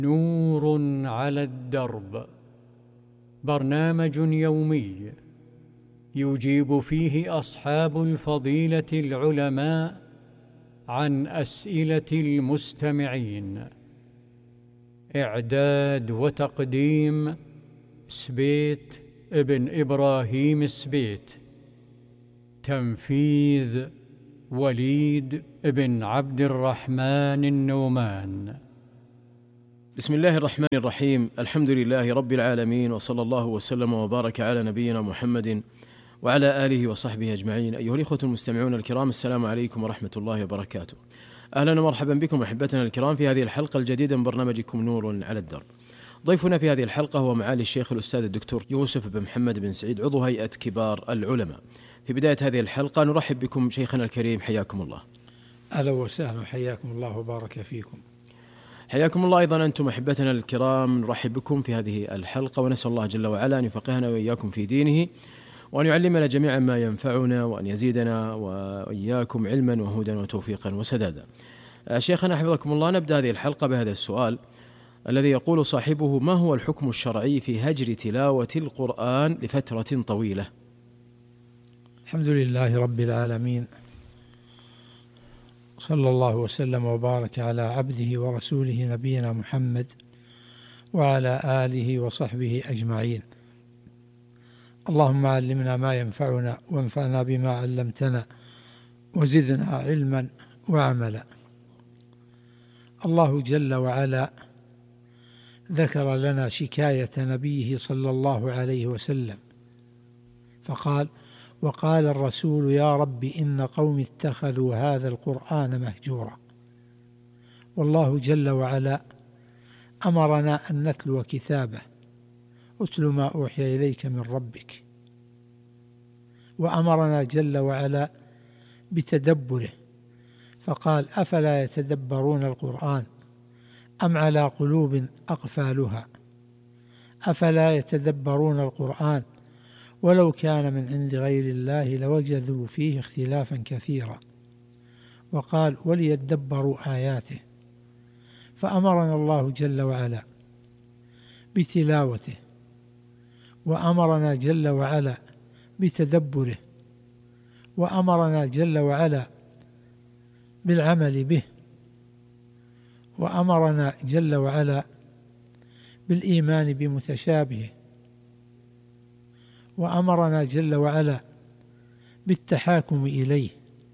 نور على الدرب، برنامج يومي يجيب فيه أصحاب الفضيلة العلماء عن أسئلة المستمعين. إعداد وتقديم سبيت ابن إبراهيم السبيت. تنفيذ وليد ابن عبد الرحمن النومان. بسم الله الرحمن الرحيم. الحمد لله رب العالمين، وصلى الله وسلم وبارك على نبينا محمد وعلى آله وصحبه أجمعين. أيها الإخوة المستمعون الكرام، السلام عليكم ورحمة الله وبركاته. أهلا ومرحبا بكم أحبتنا الكرام في هذه الحلقة الجديدة من برنامجكم نور على الدرب. ضيفنا في هذه الحلقة هو معالي الشيخ الأستاذ الدكتور يوسف بن محمد بن سعيد، عضو هيئة كبار العلماء. في بداية هذه الحلقة نرحب بكم شيخنا الكريم، حياكم الله. أهلا وسهلا، حياكم الله وبارك فيكم. حياكم الله أيضا أنتم أحبتنا الكرام. نرحب بكم في هذه الحلقة، ونسأل الله جل وعلا أن يفقهنا وإياكم في دينه، وأن يعلمنا جميعا ما ينفعنا، وأن يزيدنا وإياكم علما وهدى وتوفيقا وسدادا. شيخنا حفظكم الله، نبدأ هذه الحلقة بهذا السؤال الذي يقول صاحبه: ما هو الحكم الشرعي في هجر تلاوة القرآن لفترة طويلة؟ الحمد لله رب العالمين، صلى الله وسلم وبارك على عبده ورسوله نبينا محمد وعلى آله وصحبه أجمعين. اللهم علمنا ما ينفعنا، وانفعنا بما علمتنا، وزدنا علما وعملا. الله جل وعلا ذكر لنا شكاية نبيه صلى الله عليه وسلم فقال: وقال الرسول يا رب إن قومي اتخذوا هذا القرآن مهجورا. والله جل وعلا أمرنا أن نتلو كتابه، اتل ما أوحي إليك من ربك، وأمرنا جل وعلا بتدبره فقال: أفلا يتدبرون القرآن أم على قلوب أقفالها. أفلا يتدبرون القرآن ولو كان من عند غير الله لوجدوا فيه اختلافا كثيرا. وقال: وليدبروا آياته. فأمرنا الله جل وعلا بتلاوته، وأمرنا جل وعلا بتدبره، وأمرنا جل وعلا بالعمل به، وأمرنا جل وعلا بالإيمان بمتشابهه، وأمرنا جل وعلا بالتحاكم إليه.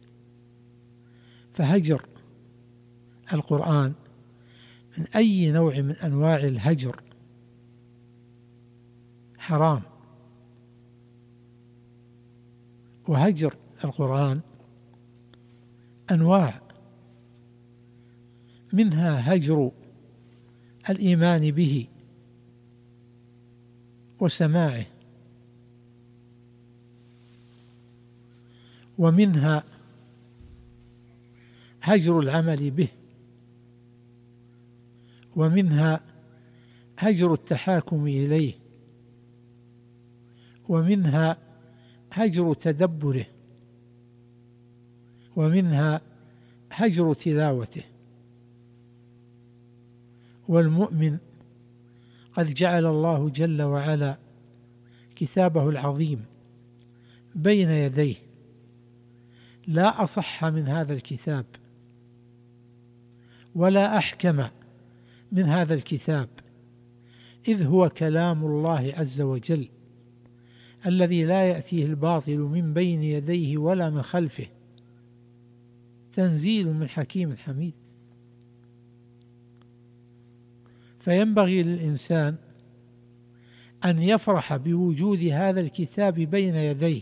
فهجر القرآن من أي نوع من أنواع الهجر حرام. وهجر القرآن أنواع، منها هجر الإيمان به وسماعه، ومنها هجر العمل به، ومنها هجر التحاكم إليه، ومنها هجر تدبره، ومنها هجر تلاوته. والمؤمن قد جعل الله جل وعلا كتابه العظيم بين يديه، لا أصح من هذا الكتاب ولا أحكم من هذا الكتاب، إذ هو كلام الله عز وجل الذي لا يأتيه الباطل من بين يديه ولا من خلفه، تنزيل من حكيم حميد. فينبغي للإنسان أن يفرح بوجود هذا الكتاب بين يديه،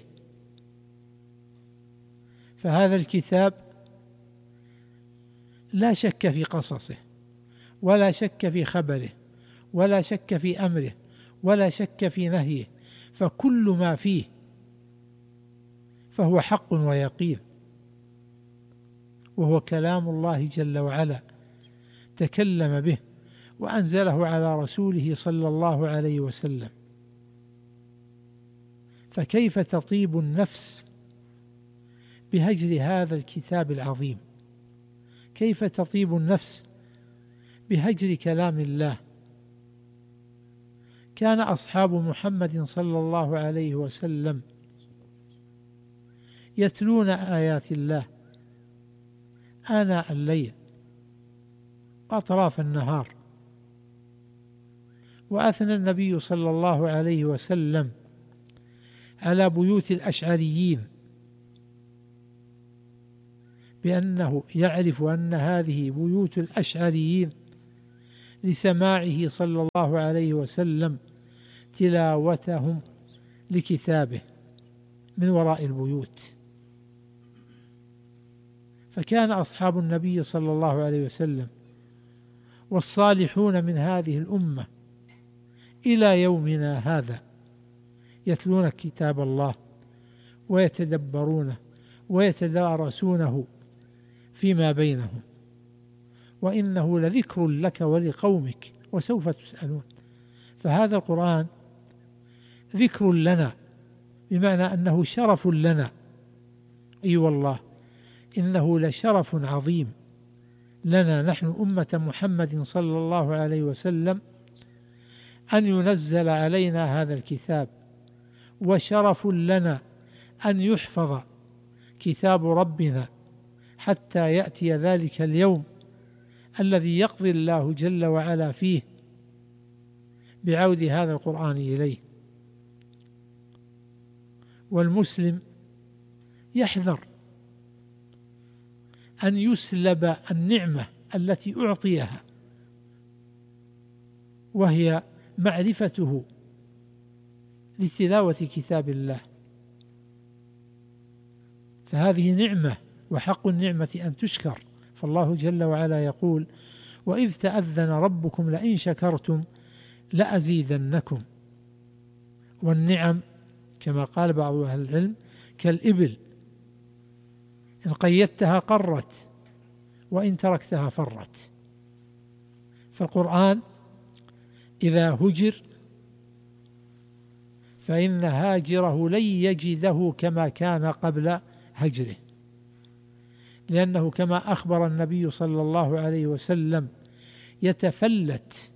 فهذا الكتاب لا شك في قصصه، ولا شك في خبره، ولا شك في أمره، ولا شك في نهيه، فكل ما فيه فهو حق ويقين، وهو كلام الله جل وعلا تكلم به وأنزله على رسوله صلى الله عليه وسلم. فكيف تطيب النفس بهجر هذا الكتاب العظيم؟ كيف تطيب النفس بهجر كلام الله. كان أصحاب محمد صلى الله عليه وسلم يتلون آيات الله آناء الليل وأطراف النهار، وأثنى النبي صلى الله عليه وسلم على بيوت الأشعريين بأنه يعرف أن هذه بيوت الأشعريين لسماعه صلى الله عليه وسلم تلاوتهم لكتابه من وراء البيوت. فكان أصحاب النبي صلى الله عليه وسلم والصالحون من هذه الأمة إلى يومنا هذا يتلون كتاب الله ويتدبرونه ويتدارسونه فيما بينهم، وإنه لذكر لك ولقومك وسوف تسألون. فهذا القرآن ذكر لنا، بمعنى أنه شرف لنا. أي والله إنه لشرف عظيم لنا نحن أمة محمد صلى الله عليه وسلم أن ينزل علينا هذا الكتاب، وشرف لنا أن يحفظ كتاب ربنا حتى يأتي ذلك اليوم الذي يقضي الله جل وعلا فيه بعود هذا القرآن إليه. والمسلم يحذر أن يسلب النعمة التي أعطيها، وهي معرفته لتلاوة كتاب الله. فهذه نعمة، وحق النعمة أن تشكر. فالله جل وعلا يقول: وإذ تأذن ربكم لئن شكرتم لأزيدنكم. والنعم كما قال بعض أهل العلم كالإبل، إن قيدتها قرت وإن تركتها فرت. فالقرآن إذا هجر فإن هاجره لن يجده كما كان قبل هجره، لأنه كما أخبر النبي صلى الله عليه وسلم يتفلت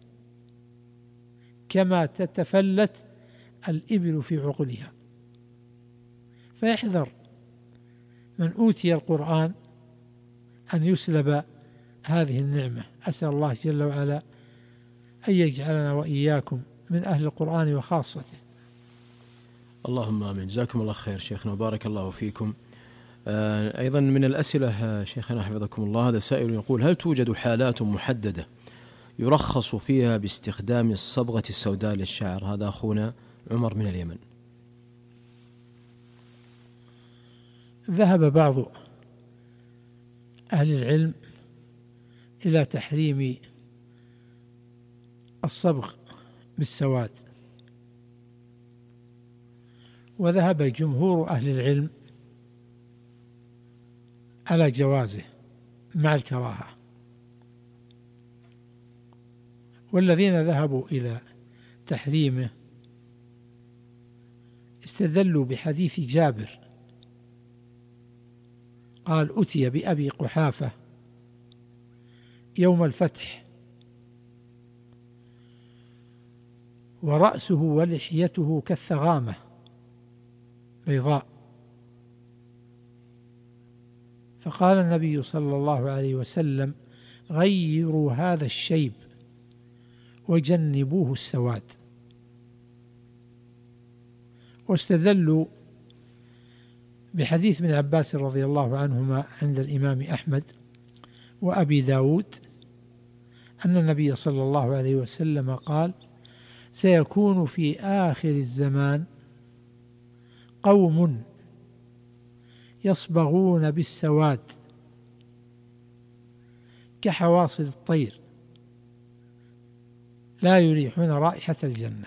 كما تتفلت الإبل في عقلها. فيحذر من أوتي القرآن أن يسلب هذه النعمة. أسأل الله جل وعلا أن يجعلنا وإياكم من أهل القرآن وخاصته. اللهم آمين. جزاكم الله خير شيخنا وبارك الله فيكم. أيضا من الأسئلة شيخنا حفظكم الله، هذا سائل يقول: هل توجد حالات محددة يرخص فيها باستخدام الصبغة السوداء للشعر؟ هذا أخونا عمر من اليمن. ذهب بعض أهل العلم إلى تحريم الصبغ بالسواد، وذهب جمهور أهل العلم على جوازه مع الكراهة. والذين ذهبوا إلى تحريمه استدلوا بحديث جابر قال: أتي بأبي قحافة يوم الفتح ورأسه ولحيته كالثغامة بيضاء، فقال النبي صلى الله عليه وسلم: غيروا هذا الشيب وجنبوه السواد. واستدلوا بحديث ابن عباس رضي الله عنهما عند الإمام أحمد وأبي داود أن النبي صلى الله عليه وسلم قال: سيكون في آخر الزمان قوم يصبغون بالسواد كحواصل الطير لا يريحون رائحة الجنة.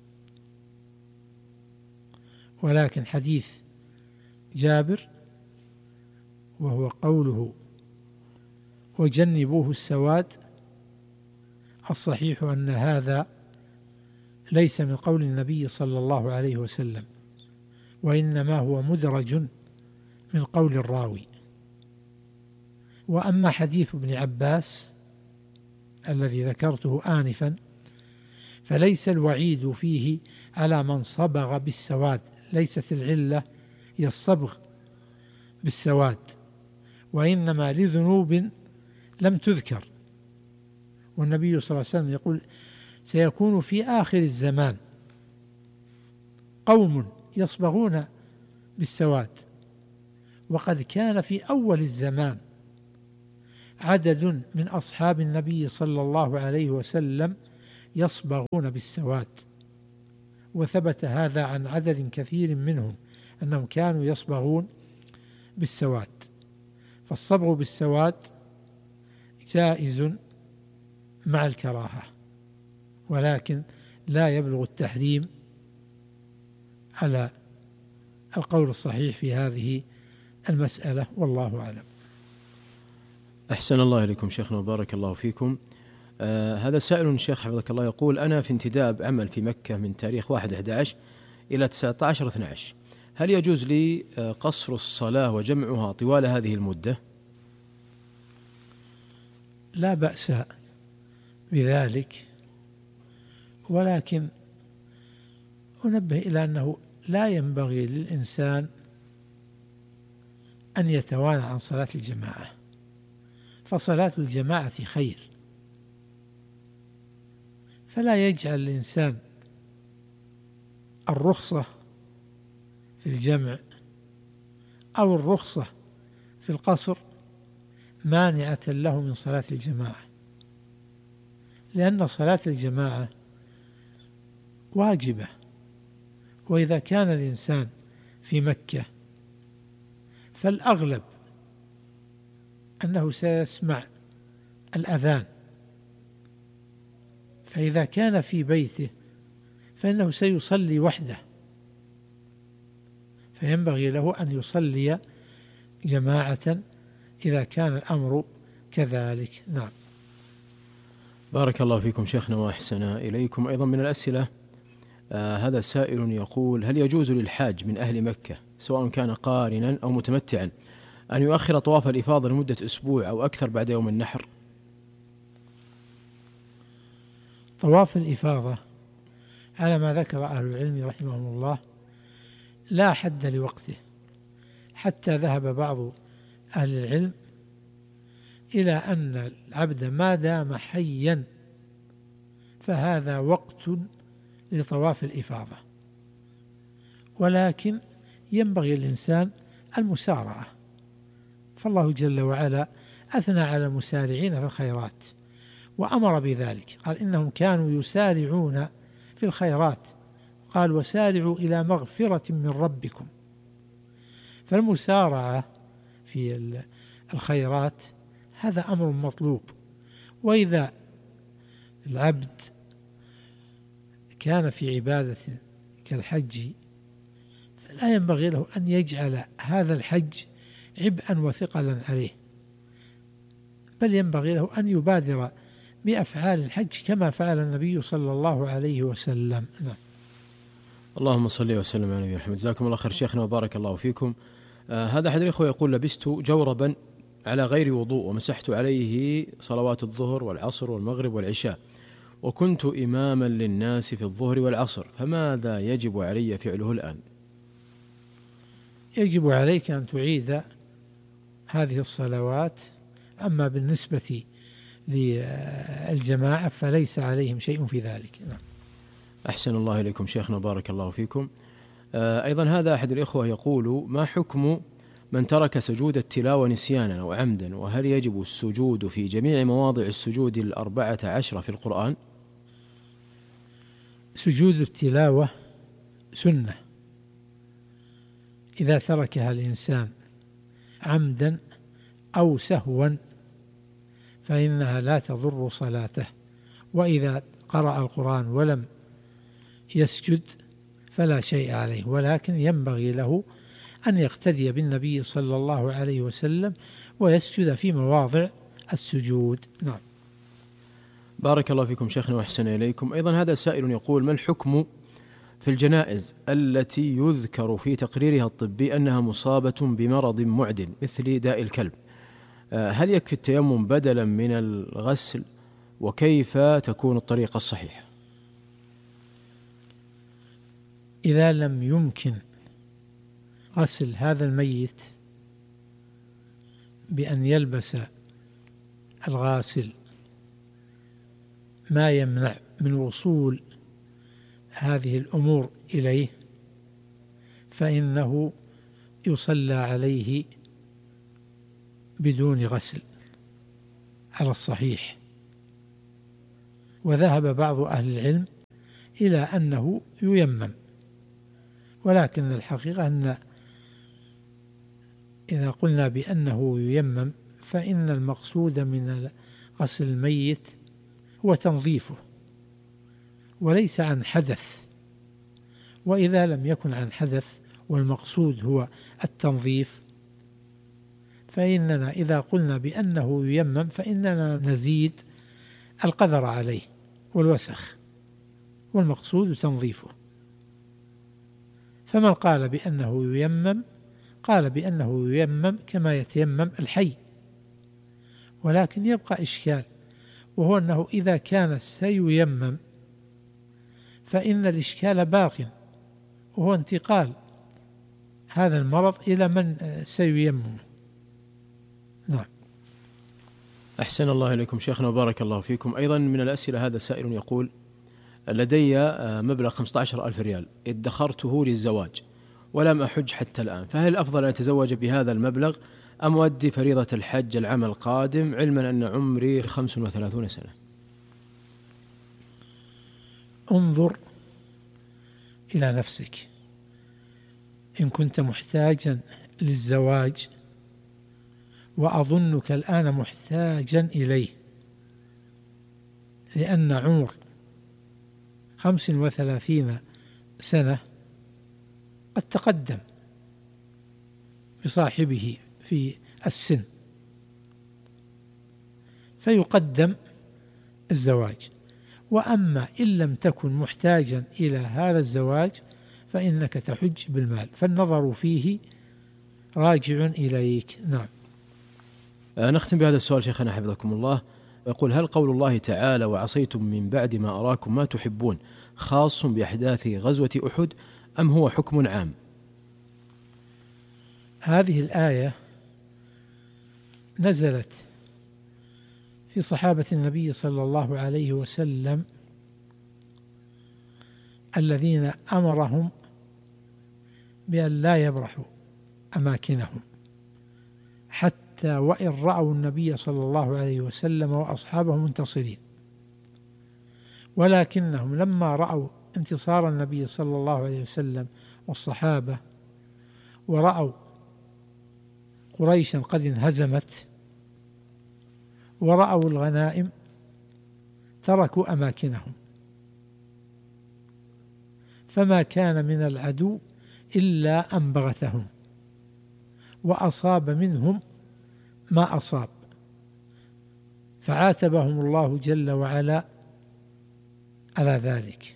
ولكن حديث جابر وهو قوله وجنبوه السواد، الصحيح أن هذا ليس من قول النبي صلى الله عليه وسلم، وإنما هو مدرج من قول الراوي. وأما حديث ابن عباس الذي ذكرته آنفا فليس الوعيد فيه على من صبغ بالسواد، ليست العلة هي الصبغ بالسواد، وإنما لذنوب لم تذكر. والنبي صلى الله عليه وسلم يقول سيكون في آخر الزمان قوم يصبغون بالسواد، وقد كان في أول الزمان عدد من أصحاب النبي صلى الله عليه وسلم يصبغون بالسواد، وثبت هذا عن عدد كثير منهم أنهم كانوا يصبغون بالسواد. فالصبغ بالسواد جائز مع الكراهة، ولكن لا يبلغ التحريم على القول الصحيح في هذه المسألة، والله أعلم. أحسن الله إليكم شيخنا وبارك الله فيكم. هذا سائل شيخ حفظك الله يقول: أنا في انتداب عمل في مكة من تاريخ 1/11 إلى 19/12، هل يجوز لي قصر الصلاة وجمعها طوال هذه المدة؟ لا بأس بذلك، ولكن أنبه إلى أنه لا ينبغي للإنسان أن يتوانى عن صلاة الجماعة، فصلاة الجماعة خير، فلا يجعل الإنسان الرخصة في الجمع أو الرخصة في القصر مانعة له من صلاة الجماعة، لأن صلاة الجماعة واجبة. وإذا كان الإنسان في مكة فالأغلب أنه سيسمع الأذان، فإذا كان في بيته فإنه سيصلي وحده، فينبغي له أن يصلي جماعة إذا كان الأمر كذلك. نعم. بارك الله فيكم شيخنا وأحسن إليكم. أيضا من الأسئلة هذا سائل يقول: هل يجوز للحاج من أهل مكة سواء كان قارنا أو متمتعا أن يؤخر طواف الإفاضة لمدة أسبوع أو أكثر بعد يوم النحر؟ طواف الإفاضة على ما ذكر أهل العلم رحمهم الله لا حد لوقته، حتى ذهب بعض أهل العلم إلى أن العبد ما دام حيا فهذا وقت لطواف الإفاضة، ولكن ينبغي الإنسان المسارعة، فالله جل وعلا أثنى على المسارعين في الخيرات وأمر بذلك، قال إنهم كانوا يسارعون في الخيرات، قال وسارعوا إلى مغفرة من ربكم. فالمسارعة في الخيرات هذا أمر مطلوب. وإذا العبد كان في عبادة كالحج فلا ينبغي له أن يجعل هذا الحج عبئا وثقلا عليه، بل ينبغي له أن يبادر بأفعال الحج كما فعل النبي صلى الله عليه وسلم. نعم. اللهم صل وسلم على نبينا محمد. جزاكم الله خير شيخنا وبارك الله فيكم. هذا أحد الإخوة يقول: لبست جوربا على غير وضوء ومسحت عليه صلوات الظهر والعصر والمغرب والعشاء، وكنت إماما للناس في الظهر والعصر، فماذا يجب علي فعله الآن؟ يجب عليك أن تعيد هذه الصلوات، أما بالنسبة للجماعة فليس عليهم شيء في ذلك. نعم. أحسن الله إليكم شيخنا وبارك الله فيكم. أيضا هذا أحد الإخوة يقول: ما حكم من ترك سجود التلاوة نسيانا أو عمدا، وهل يجب السجود في جميع مواضع السجود 14 في القرآن؟ سجود التلاوة سنة، إذا تركها الإنسان عمدا أو سهوا فإنها لا تضر صلاته، وإذا قرأ القرآن ولم يسجد فلا شيء عليه، ولكن ينبغي له أن يقتدي بالنبي صلى الله عليه وسلم ويسجد في مواضع السجود. نعم. بارك الله فيكم شيخنا وأحسن إليكم. أيضا هذا سائل يقول: ما الحكم في الجنائز التي يذكر في تقريرها الطبي أنها مصابة بمرض معدٍ مثل داء الكلب، هل يكفي التيمم بدلا من الغسل وكيف تكون الطريقة الصحيحة؟ إذا لم يمكن غسل هذا الميت بأن يلبس الغاسل ما يمنع من وصول هذه الأمور إليه، فإنه يصلى عليه بدون غسل على الصحيح. وذهب بعض أهل العلم إلى أنه ييمم، ولكن الحقيقة أن إذا قلنا بأنه ييمم فإن المقصود من غسل الميت هو تنظيفه وليس عن حدث. وإذا لم يكن عن حدث والمقصود هو التنظيف، فإننا إذا قلنا بأنه ييمم فإننا نزيد القدر عليه والوسخ، والمقصود تنظيفه. فمن قال بأنه ييمم قال بأنه ييمم كما يتيمم الحي، ولكن يبقى إشكال، وهو أنه إذا كان سييمم فإن الإشكال باق، وهو انتقال هذا المرض إلى من سييمم. نعم. أحسن الله إليكم شيخنا وبارك الله فيكم. أيضا من الأسئلة هذا سائل يقول: لدي مبلغ 15,000 ريال ادخرته للزواج ولم أحج حتى الآن، فهل الأفضل أن أتزوج بهذا المبلغ أم أؤدي فريضة الحج العام القادم، علما أن عمري 35 سنة؟ انظر إلى نفسك، إن كنت محتاجا للزواج وأظنك الآن محتاجا إليه، لأن عمر 35 سنة قد تقدم بصاحبه في السن، فيقدم الزواج. وأما إن لم تكن محتاجا إلى هذا الزواج فإنك تحج بالمال، فالنظر فيه راجع إليك. نعم. نختم بهذا السؤال شيخنا حفظكم الله، يقول: هل قول الله تعالى وعصيتم من بعد ما أراكم ما تحبون خاص بأحداث غزوة أحد أم هو حكم عام؟ هذه الآية نزلت في صحابة النبي صلى الله عليه وسلم الذين أمرهم بأن لا يبرحوا أماكنهم حتى وإن رأوا النبي صلى الله عليه وسلم وأصحابه منتصرين، ولكنهم لما رأوا انتصار النبي صلى الله عليه وسلم والصحابة ورأوا قريشا قد انهزمت ورأوا الغنائم تركوا أماكنهم، فما كان من العدو إلا أن بغتهم وأصاب منهم ما أصاب، فعاتبهم الله جل وعلا على ذلك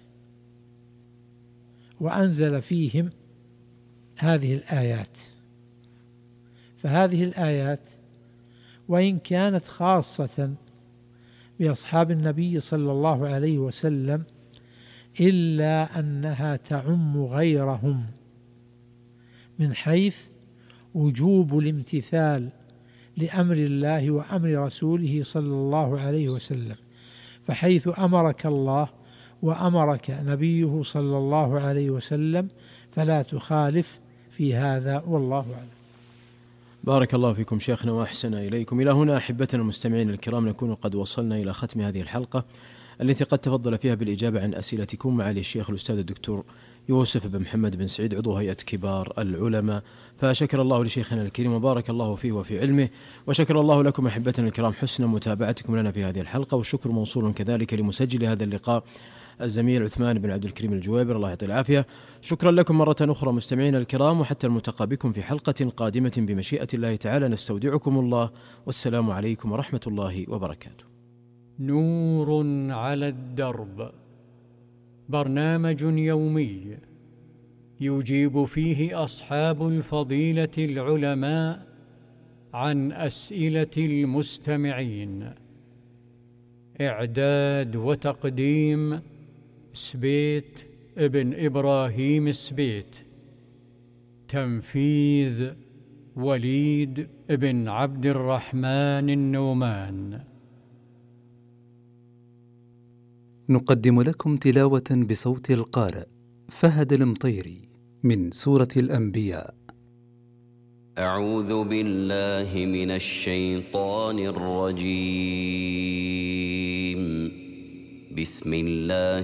وأنزل فيهم هذه الآيات. فهذه الآيات وإن كانت خاصة بأصحاب النبي صلى الله عليه وسلم إلا أنها تعم غيرهم من حيث وجوب الامتثال لأمر الله وأمر رسوله صلى الله عليه وسلم، فحيث أمرك الله وأمرك نبيه صلى الله عليه وسلم فلا تخالف في هذا، والله أعلم. بارك الله فيكم شيخنا وأحسن إليكم. إلى هنا أحبتنا المستمعين الكرام نكون قد وصلنا إلى ختم هذه الحلقة التي قد تفضل فيها بالإجابة عن أسئلتكم معالي الشيخ الأستاذ الدكتور يوسف بن محمد بن سعيد عضو هيئة كبار العلماء، فشكر الله لشيخنا الكريم وبارك الله فيه وفي علمه، وشكر الله لكم أحبتنا الكرام حسن متابعتكم لنا في هذه الحلقة، والشكر موصول كذلك لمسجل هذا اللقاء الزميل عثمان بن عبد الكريم الجويبر، الله يعطيه العافية. شكرا لكم مرة أخرى مستمعينا الكرام، وحتى الملتقى بكم في حلقة قادمة بمشيئة الله تعالى، نستودعكم الله والسلام عليكم ورحمة الله وبركاته. نور على الدرب، برنامج يومي يجيب فيه أصحاب الفضيلة العلماء عن أسئلة المستمعين. إعداد وتقديم سبيت ابن إبراهيم السبيت. تنفيذ وليد ابن عبد الرحمن النومان. نقدم لكم تلاوة بصوت القارئ فهد المطيري من سورة الأنبياء. أعوذ بالله من الشيطان الرجيم. بسم الله